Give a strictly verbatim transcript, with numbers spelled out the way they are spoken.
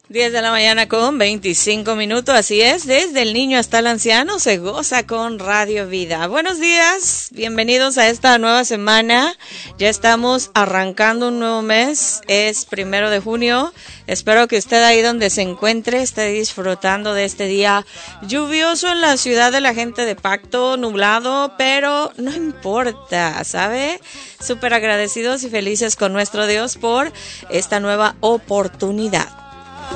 diez de la mañana con veinticinco minutos, así es, desde el niño hasta el anciano se goza con Radio Vida. Buenos días, bienvenidos a esta nueva semana, ya estamos arrancando un nuevo mes, es primero de junio, espero que usted ahí donde se encuentre esté disfrutando de este día lluvioso en la ciudad de la gente de Pacto, nublado, pero no importa, ¿sabe? Súper agradecidos y felices con nuestro Dios por esta nueva oportunidad.